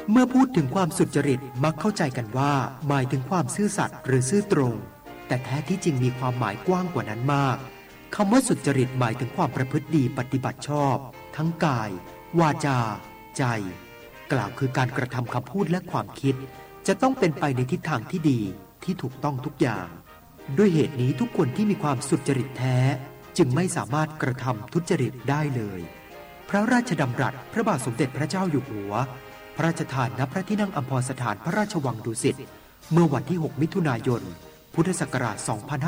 เมื่อพูดถึงความสุจริตมักเข้าใจกันว่าหมายถึงความซื่อสัตย์หรือซื่อตรงแต่แท้ที่จริงมีความหมายกว้างกว่านั้นมากคำว่าสุจริตหมายถึงความประพฤติดีปฏิบัติชอบทั้งกายวาจาใจกล่าวคือการกระทำคำพูดและความคิดจะต้องเป็นไปในทิศทางที่ดีที่ถูกต้องทุกอย่างด้วยเหตุนี้ทุกคนที่มีความสุจริตแท้จึงไม่สามารถกระทำทุจริตได้เลยพระราชดำรัสพระบาทสมเด็จพระเจ้าอยู่หัวพระราชทานณพระที่นั่งอัมพรสถานพระราชวังดุสิตเมื่อวันที่ 6 มิถุนายน พุทธศักราช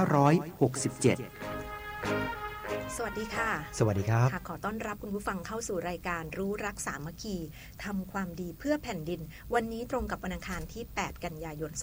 2567 สวัสดีค่ะสวัสดีครับขอต้อนรับคุณผู้ฟังเข้าสู่รายการรู้รักสามัคคีทำความดีเพื่อแผ่นดินวันนี้ตรงกับวันอังคารที่ 8 กันยายน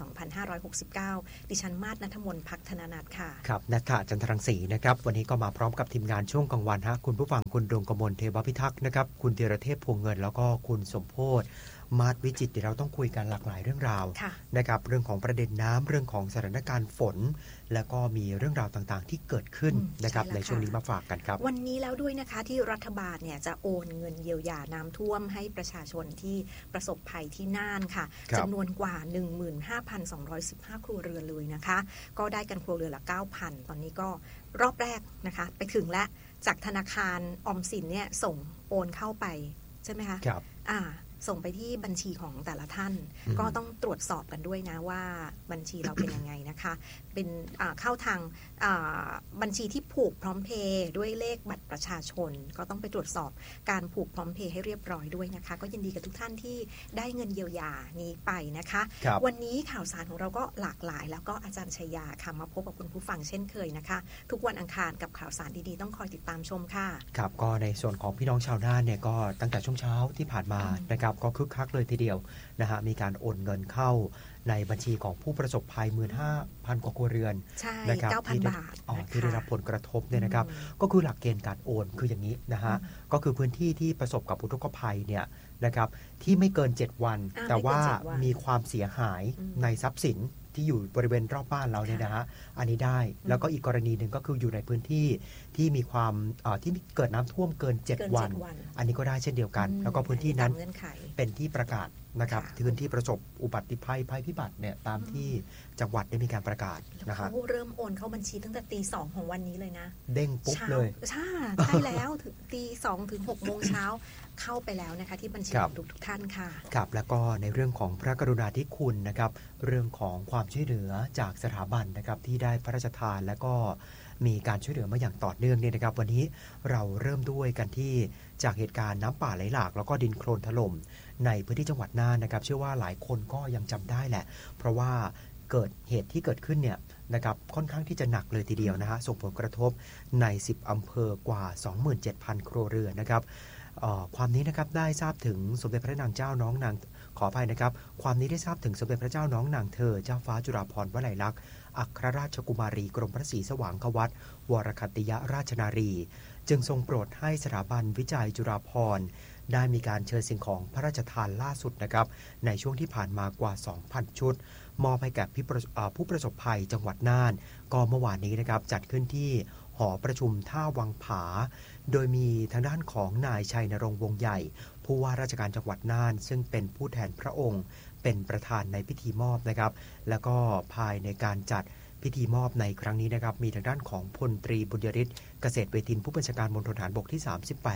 2569 ดิฉันมาศ ณัฐมนต์ ภักธนนัทค่ะครับณัฐจันทรังสีนะครับวันนี้ก็มาพร้อมกับทีมงานช่วงกลางวันฮะคุณผู้ฟังคุณดวงกมลเทวพิทักษ์นะครับคุณธีรเทพพวงเงินแล้วก็คุณสมโพธิ์มาศวิจิตรเดี๋ยวเราต้องคุยกันหลากหลายเรื่องราวนะครับเรื่องของประเด็นน้ำเรื่องของสถานการณ์ฝนแล้วก็มีเรื่องราวต่างๆที่เกิดขึ้นนะครับในช่วงนี้มาฝากกันครับวันนี้แล้วด้วยนะคะที่รัฐบาลเนี่ยจะโอนเงินเยียวยาน้ำท่วมให้ประชาชนที่ประสบภัยที่น่านค่ะจำนวนกว่า 15,215 ครัวเรือนเลยนะคะก็ได้กันครัวเรือนละ 9,000 ตอนนี้ก็รอบแรกนะคะไปถึงและจากธนาคารออมสินเนี่ยส่งโอนเข้าไปใช่ไหมคะครับส่งไปที่บัญชีของแต่ละท่านก็ต้องตรวจสอบกันด้วยนะว่าบัญชีเราเป็นยังไงนะคะเป็นเข้าทางบัญชีที่ผูกพร้อมเพย์ด้วยเลขบัตรประชาชนก็ต้องไปตรวจสอบการผูกพร้อมเพย์ให้เรียบร้อยด้วยนะคะก็ยินดีกับทุกท่านที่ได้เงินเยียวยานี้ไปนะคะวันนี้ข่าวสารของเราก็หลากหลายแล้วก็อาจารย์ชัยยาค่ะมาพบกับคุณผู้ฟังเช่นเคยนะคะทุกวันอังคารกับข่าวสารดีๆต้องคอยติดตามชมค่ะครับก็ในส่วนของพี่น้องชาวน่านเนี่ยก็ตั้งแต่ช่วงเช้าที่ผ่านมานะครับก็คึกคักเลยทีเดียวนะฮะมีการโอนเงินเข้าในบัญชีของผู้ประสบภัย 15,000 กว่าครัวเรือนนะครับที่ได้รับผลกระทบเนี่ยนะครับก็คือหลักเกณฑ์การโอนคืออย่างนี้นะฮะก็คือพื้นที่ที่ประสบกับอุทกภัยเนี่ยนะครับที่ไม่เกิน7วันแต่ว่ามีความเสียหายในทรัพย์สินที่อยู่บริเวณรอบบ้านเราเนี่ยนะฮะอันนี้ได้แล้วก็อีกกรณีหนึ่งก็คืออยู่ในพื้นที่ที่มีความที่เกิดน้ำท่วมเกิน7วันอันนี้ก็ได้เช่นเดียวกันแล้วก็พื้นที่นั้นเป็นที่ประกาศนะครับพื้นที่ประสบอุบัติภัยภัยพิบัติเนี่ยตามที่จังหวัดได้มีการประกาศนะครับเขาเริ่มโอนเข้าบัญชีตั้งแต่ตี 2ของวันนี้เลยนะเด้งปุ๊บเลยใช่แล้วถึงตี 2 ถึง 6 โมงเช้าเข้าไปแล้วนะคะที่บัญชีของทุกท่านค่ะครับแล้วก็ในเรื่องของพระกรุณาธิคุณนะครับเรื่องของความช่วยเหลือจากสถาบันนะครับที่ได้พระราชทานและก็มีการช่วยเหลือมาอย่างต่อเนื่องเนี่ยนะครับวันนี้เราเริ่มด้วยกันที่จากเหตุการณ์น้ำป่าไหลหลากแล้วก็ดินโคลนถล่มในพื้นที่จังหวัดน่านนะครับเชื่อว่าหลายคนก็ยังจำได้แหละเพราะว่าเกิดเหตุที่เกิดขึ้นเนี่ยนะครับค่อนข้างที่จะหนักเลยทีเดียวนะฮะส่งผลกระทบใน10อำเภอกว่า 27,000 ครัวเรือนนะครับความนี้นะครับได้ทราบถึงสมเด็จพระนางเจ้าน้องนางขออภัยนะครับความนี้ได้ทราบถึงสมเด็จพระเจ้าน้องนางเธอเจ้าฟ้าจุฬาภรณ์วลัยลักษณ์อัครราชกุมารีกรมพระศรีสว่างควัตรวรคัตติยราชนารีจึงทรงโปรดให้สถาบันวิจัยจุฬาภรณ์ได้มีการเชิญสิ่งของพระราชทานล่าสุดนะครับในช่วงที่ผ่านมากว่า 2,000 ชุดมอบให้แก่ผู้ประสบภัยจังหวัดน่านก็เมื่อวานนี้นะครับจัดขึ้นที่หอประชุมท่าวังผาโดยมีทางด้านของนายชัยนรงค์วงใหญ่ผู้ว่าราชการจังหวัดน่านซึ่งเป็นผู้แทนพระองค์เป็นประธานในพิธีมอบนะครับแล้วก็ภายในการจัดพิธีมอบในครั้งนี้นะครับมีทางด้านของพลตรีบุญยฤทธิ์เกษตรเวทินผู้บัญชาการมณฑลทหารบกที่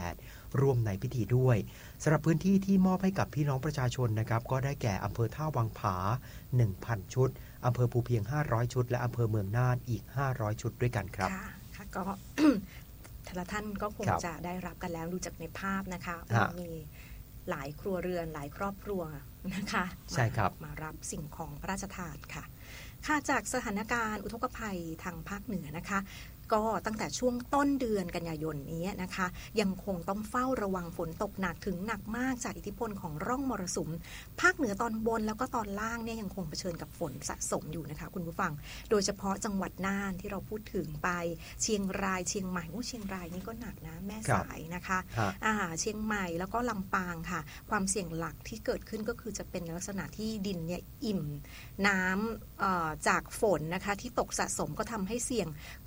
38ร่วมในพิธีด้วยสำหรับพื้นที่ที่มอบให้กับพี่น้องประชาชนนะครับก็ได้แก่อำเภอท่าวังผา 1,000 ชุดอำเภอภูเพียง500ชุดและอำเภอเมืองน่านอีก500ชุดด้วยกันครับค่ะก็ แต่ละท่านก็คงจะได้รับกันแล้วดูจากในภาพนะคะมีหลายครัวเรือนหลายครอบครัวนะคะใช่ครับมารับสิ่งของพระราชทานค่ะจากสถานการณ์อุทกภัยทางภาคเหนือนะคะก็ตั้งแต่ช่วงต้นเดือนกันยายนนี้นะคะยังคงต้องเฝ้าระวังฝนตกหนักถึงหนักมากจากอิทธิพลของร่องมรสุมภาคเหนือตอนบนแล้วก็ตอนล่างเนี่ยยังคงเผชิญกับฝนสะสมอยู่นะคะคุณผู้ฟังโดยเฉพาะจังหวัดน่านที่เราพูดถึงไปเชียงรายเชียงใหม่เชียงรายนี่ก็หนักนะแม่สายนะคะเชียงใหม่แล้วก็ลำปางค่ะความเสี่ยงหลักที่เกิดขึ้นก็คือจะเป็นลักษณะที่ดินเนี่ยอิ่มน้ำจากฝนนะคะที่ตกสะสมก็ทำให้เสี่ยงเกิดน้ำ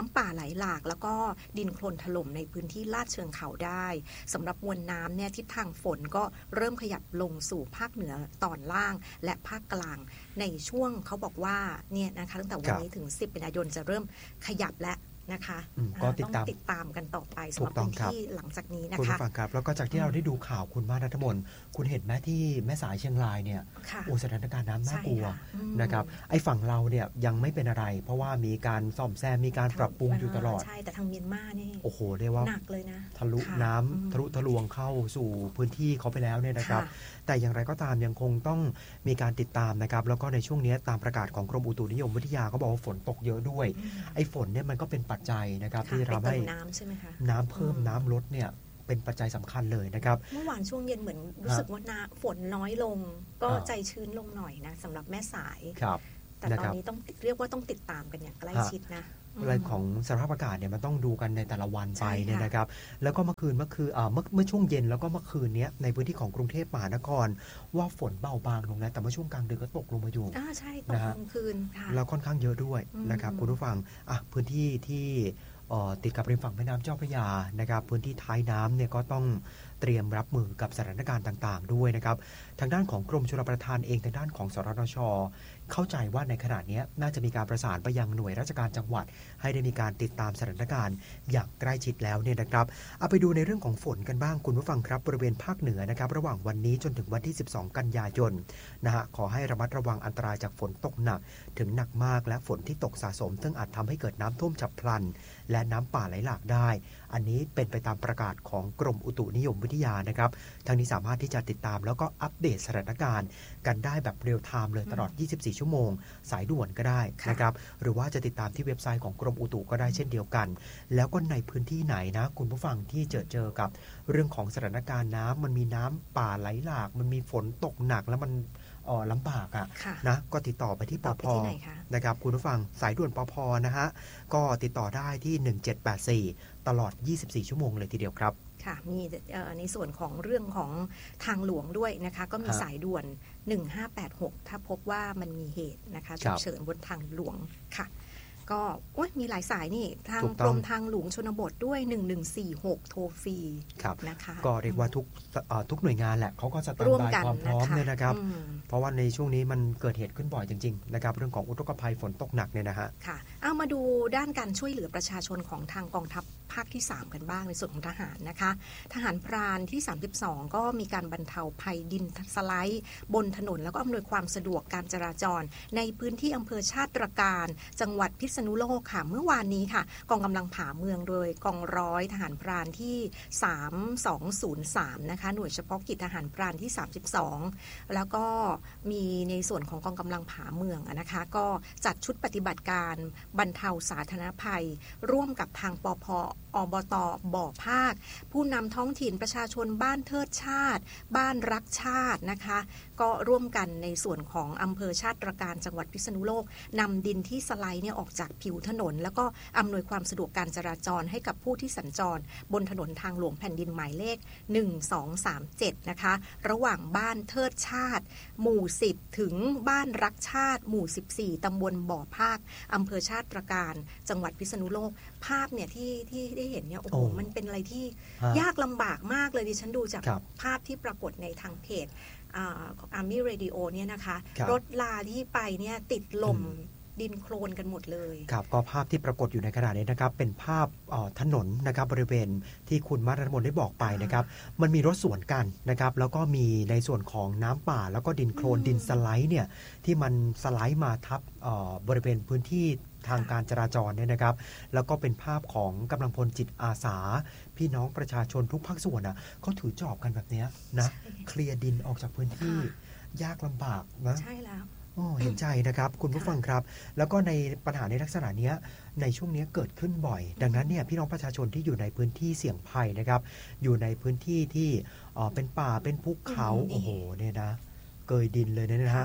ำป่าไหลหลากแล้วก็ดินโคลนถล่มในพื้นที่ลาดเชิงเขาได้สำหรับมวลน้ำเนี่ยทิศทางฝนก็เริ่มขยับลงสู่ภาคเหนือตอนล่างและภาคกลางในช่วงเขาบอกว่าเนี่ยนะคะตั้งแต่วันนี้ถึง10กันยายนจะเริ่มขยับและนะคะก็ต้องติดตามกันต่อไปสำหรับพื้นที่หลังจากนี้นะคะคุณผู้ฟังครับแล้วก็จากที่เราได้ดูข่าวคุณมานัทมนต์คุณเห็นไหมที่แม่สายเชียงรายเนี่ยสถานการณ์น้ำน่ากลัวนะครับไอ้ฝั่งเราเนี่ยยังไม่เป็นอะไรเพราะว่ามีการซ่อมแซมมีการปรับปรุงอยู่ตลอดใช่แต่ทางเมียนมานี่โอ้โหเรียกว่าหนักเลยนะทะลุน้ำทะลุทะลวงเข้าสู่พื้นที่เขาไปแล้วเนี่ยนะครับแต่อย่างไรก็ตามยังคงต้องมีการติดตามนะครับแล้วก็ในช่วงนี้ตามประกาศของกรมอุตุนิยมวิทยาเขาบอกว่าฝนตกเยอะด้วยไอ้ฝนเนี่ยมันก็เป็นปัจจัยนะครับที่ทำให้น้ำเพิ่มน้ำลดเนี่ยเป็นปัจจัยสำคัญเลยนะครับเมื่อวานช่วงเย็นเหมือนรู้สึกว่าฝนน้อยลงก็ใจชื้นลงหน่อยนะสำหรับแม่สายแต่ตอนนี้ต้องเรียกว่าต้องติดตามกันอย่างใกล้ชิดนะอะไรของสภาพอากาศเนี่ยมันต้องดูกันในแต่ละวันไปเนี่ยนะครับแล้วก็เมื่อช่วงเย็นแล้วก็เมื่อคืนนี้ในพื้นที่ของกรุงเทพมหานครว่าฝนเบาบางลงนะแต่เมื่อช่วงกลางเดือนก็ตกลงมาอยู่ใช่ตกกลางคืนค่ะแล้วค่อนข้างเยอะด้วยนะครับคุณผู้ฟังพื้นที่ที่ติดกับริมฝั่งแม่น้ำเจ้าพระยานะครับพื้นที่ท้ายน้ำเนี่ยก็ต้องเตรียมรับมือกับสถานการณ์ต่างๆด้วยนะครับทางด้านของกรมชลประทานเองทางด้านของสรทช.เข้าใจว่าในขณะนี้น่าจะมีการประสานไปยังหน่วยราชการจังหวัดให้ได้มีการติดตามสถานการณ์อย่างใกล้ชิดแล้วเนี่ยนะครับเอาไปดูในเรื่องของฝนกันบ้างคุณผู้ฟังครับบริเวณภาคเหนือนะครับระหว่างวันนี้จนถึงวันที่12กันยายนนะฮะขอให้ระมัดระวังอันตรายจากฝนตกหนักถึงหนักมากและฝนที่ตกสะสมซึ่งอาจทำให้เกิดน้ำท่วมฉับพลันและน้ำป่าไหลหลากได้อันนี้เป็นไปตามประกาศของกรมอุตุนิยมวิทยานะครับทางนี้สามารถที่จะติดตามแล้วก็อัปเดตสถานการณ์กันได้แบบเรียลไทม์เลยตลอด24ชั่วโมงสายด่วนก็ได้นะครับหรือว่าจะติดตามที่เว็บไซต์ของกรมอุตุก็ได้เช่นเดียวกันแล้วก็ในพื้นที่ไหนนะคุณผู้ฟังที่เจอกับเรื่องของสถานการณ์น้ำมันมีน้ำป่าไหลหลากมันมีฝนตกหนักแล้วมันลำบากนะก็ติดต่อไปที่ปภ.นะครับคุณผู้ฟังสายด่วนปภ.นะฮะก็ติดต่อได้ที่1784ตลอด24ชั่วโมงเลยทีเดียวครับค่ะมีในส่วนของเรื่องของทางหลวงด้วยนะคะก็มีสายด่วน1586ถ้าพบว่ามันมีเหตุนะคะฉุกเฉินบนทางหลวงค่ะก็มีหลายสายนี่ทางกรมทางหลวงชนบทด้วย1146โทรฟรีนะคะก็เรียกว่าทุกหน่วยงานแหละเขาก็จะตั้งบายความพร้อมเนี่ยนะครับเพราะว่าในช่วงนี้มันเกิดเหตุขึ้นบ่อยจริงๆนะครับเรื่องของอุทกภัยฝนตกหนักเนี่ยนะฮะค่ะเอามาดูด้านการช่วยเหลือประชาชนของทางกองทัพภาคที่3กันบ้างในส่วนของทหารนะคะทหารพรานที่32ก็มีการบรรเทาภัยดินสไลด์บนถนนแล้วก็อำนวยความสะดวกการจราจรในพื้นที่อำเภอชาติตรการจังหวัดพิษณุโลกค่ะเมื่อวานนี้ค่ะกองกำลังผาเมืองโดยกองร้อยทหารพรานที่3203นะคะหน่วยเฉพาะกิจทหารพรานที่32แล้วก็มีในส่วนของกองกำลังผาเมืองนะคะก็จัดชุดปฏิบัติการบรรเทาสาธารณภัยร่วมกับทางปภ.อบต.บ่อภาคผู้นำท้องถิ่นประชาชนบ้านเทิดชาติบ้านรักชาตินะคะก็ร่วมกันในส่วนของอำเภอชาติตรการจังหวัดพิษณุโลกนำดินที่สไลด์เนี่ยออกจากผิวถนนแล้วก็อำนวยความสะดวกการจราจรให้กับผู้ที่สัญจรบนถนนทางหลวงแผ่นดินหมายเลข1237นะคะระหว่างบ้านเทิดชาติหมู่10ถึงบ้านรักชาติหมู่14ตำบลบ่อภาคอำเภอชาติตรการจังหวัดพิษณุโลกภาพเนี่ยที่ได้เห็นเนี่ยโอ้โหมันเป็นอะไรที่ยากลำบากมากเลยดิฉันดูจากภาพที่ปรากฏในทางเพจArmy Radio เนี่ยนะคะรถลาที่ไปเนี่ยติดลมดินโคลนกันหมดเลยครับก็ภาพที่ปรากฏอยู่ในขณะนี้นะครับเป็นภาพถนนนะครับบริเวณที่คุณมารัตมนได้บอกไปนะครับมันมีรถสวนกันนะครับแล้วก็มีในส่วนของน้ำป่าแล้วก็ดินโคลนดินสไลด์เนี่ยที่มันสไลด์มาทับบริเวณพื้นที่ทางการจราจรเนี่ยนะครับแล้วก็เป็นภาพของกำลังพลจิตอาสาพี่น้องประชาชนทุกภาคส่วนเขาถือจอบกันแบบนี้นะเคลียร์ดินออกจากพื้นที่ยากลำบากนะใช่แล้วเห็นใจนะครับคุณผู้ฟังครับแล้วก็ในปัญหาในลักษณะนี้ในช่วงนี้เกิดขึ้นบ่อยดังนั้นเนี่ยพี่น้องประชาชนที่อยู่ในพื้นที่เสี่ยงภัยนะครับอยู่ในพื้นที่ที่เป็นป่าเป็นภูเขาโอ้โหเนี่ยนะเกยดินเลยนะฮะ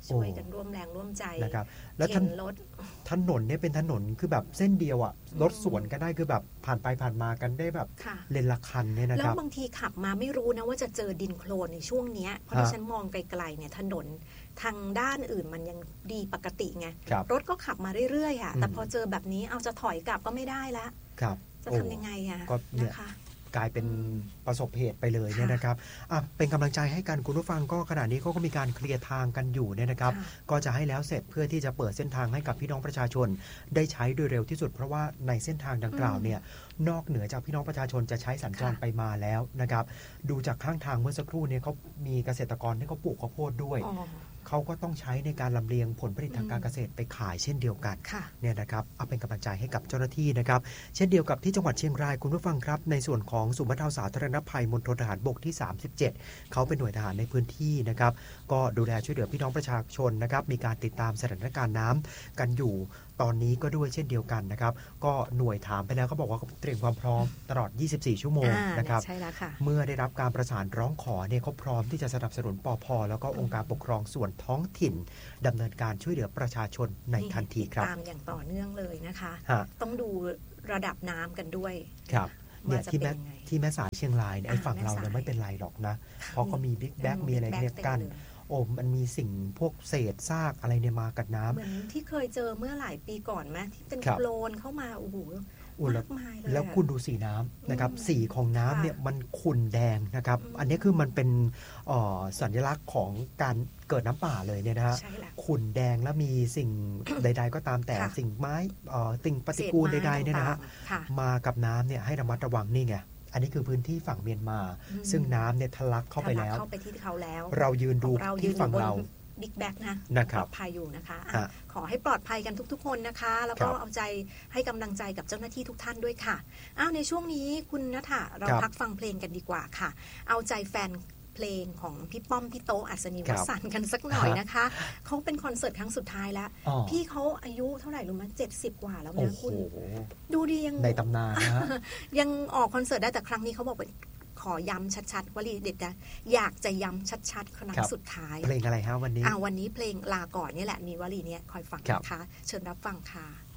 ช่วยกันร่วมแรงร่วมใจนะครับแล้วเข็นรถถนนเนี่ยเป็นถนนคือแบบเส้นเดียวอ่ะรถสวนกันได้คือแบบผ่านไปผ่านมากันได้แบบเลนละคันเนี่ยนะครับแล้วบางทีขับมาไม่รู้นะว่าจะเจอดินโคลนในช่วงนี้เพราะที่ฉันมองไกลๆเนี่ยถนนทางด้านอื่นมันยังดีปกติไงรถก็ขับมาเรื่อยๆอ่ะแต่พอเจอแบบนี้เอาจะถอยกลับก็ไม่ได้ละจะทำยังไงอ่ะนะคะกลายเป็นประสบเหตุไปเลยเนี่ยนะครับเป็นกำลังใจให้กันคุณผู้ฟังก็ขณะนี้ก็มีการเคลียร์ทางกันอยู่เนี่ยนะครับก็จะให้แล้วเสร็จเพื่อที่จะเปิดเส้นทางให้กับพี่น้องประชาชนได้ใช้โดยเร็วที่สุดเพราะว่าในเส้นทางดังกล่าวเนี่ยนอกเหนือจากพี่น้องประชาชนจะใช้สัญจรไปมาแล้วนะครับดูจากข้างทางเมื่อสักครู่เนี่ยเขามีเกษตรกรที่เขาปลูกข้าวโพดด้วยเขาก็ต้องใช้ในการลำเลียงผลผลิตทางการเกษตรไปขายเช่นเดียวกันเนี่ยนะครับเอาเป็นกำลังใจให้กับเจ้าหน้าที่นะครับเช่นเดียวกับที่จังหวัดเชียงรายคุณผู้ฟังครับในส่วนของศูนย์บรรเทาสาธารณภัยมณฑลทหารบกที่37เขาเป็นหน่วยทหารในพื้นที่นะครับก็ดูแลช่วยเหลือพี่น้องประชาชนนะครับมีการติดตามสถานการณ์น้ำกันอยู่ตอนนี้ก็ด้วยเช่นเดียวกันนะครับก็หน่วยถามไปแล้วเขาบอกว่าเตรียมความพร้อมตลอด24ชั่วโมงนะครับใช่แล้วค่ะเมื่อได้รับการประสานร้องขอเนี่ยเขาพร้อมที่จะสนับสนุนปภ.แล้วก็องค์การปกครองส่วนท้องถิ่นดำเนินการช่วยเหลือประชาชนในทันทีครับตามอย่างต่อเนื่องเลยนะคะต้องดูระดับน้ำกันด้วยครับเนี่ยที่แม่สายเชียงรายเนี่ยไอ้ฝั่งเราเนี่ยไม่เป็นไรหรอกนะเพราะเขามีบิ๊กแบ็กมีอะไรเนี่ยกันมันมีสิ่งพวกเศษซากอะไรเนี่ยมากับน้ำเหมือนที่เคยเจอเมื่อหลายปีก่อนไหมที่เป็นโคลนเข้ามาโอ้โหมากมายเลยแล้วคุณดูสีน้ำนะครับสีของน้ำเนี่ยมันขุ่นแดงนะครับอันนี้คือมันเป็นสัญลักษณ์ของการเกิดน้ำป่าเลยเนี่ยนะฮะขุ่นแดงแล้วมีสิ่งใดๆก็ตามแต่สิ่งไม้สิ่งปฏิกูลใดๆเนี่ยนะฮะมากับน้ำเนี่ยให้ระมัดระวังนี่ไงอันนี้คือพื้นที่ฝั่งเมียนมาซึ่งน้ำเนี่ยทะลักเข้าไปแล้วเข้าไปที่เขาแล้วเรายืนดูที่ฝั่งเราบิ๊กแบ็กนะปลอดภัยอยู่นะคะขอให้ปลอดภัยกันทุกๆคนนะคะแล้วก็เอาใจให้กำลังใจกับเจ้าหน้าที่ทุกท่านด้วยค่ะในช่วงนี้คุณณฐาเราพักฟังเพลงกันดีกว่าค่ะเอาใจแฟนเพลงของพี่ป้อมพี่โตอัศนีวสันต์กันสักหน่อยนะคะเขาเป็นคอนเสิร์ตครั้งสุดท้ายแล้วพี่เขาอายุเท่าไหร่รู้ไหม70กว่าแล้วนะคุณดูดียังในตำนานนะยังออกคอนเสิร์ตได้แต่ครั้งนี้เขาบอกเป็นขอย้ำชัดๆวลีเด็ดนะอยากจะย้ำชัดๆครั้งสุดท้ายเพลงอะไรฮะวันนี้วันนี้เพลงลาก่อนนี่แหละมีวลีนี้คอยฟังนะคะเชิญรับฟังค่ะ